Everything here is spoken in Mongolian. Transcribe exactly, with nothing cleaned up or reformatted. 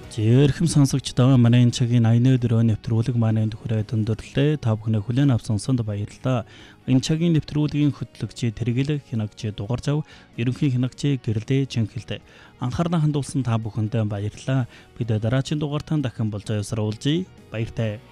Жирхэм сонсогчдоо манай энэ цагийн аяны өдрөө нэвтрүүлэг манай төхөрөө өндөрлөө. Та бүхнээ хүлээн авсан санд баярлалаа. Энэ цагийн нэвтрүүлгийн хөтлөгч Тэргэл хянагч дугаар зав, ерөнхий хянагч Гэрлээ Чинхэлтэй. Анхаарал хандуулсан та бүхэндээ баярлалаа. Бид дараагийн дугаартаа дахин болж явсаар уулзъя. Баяртай.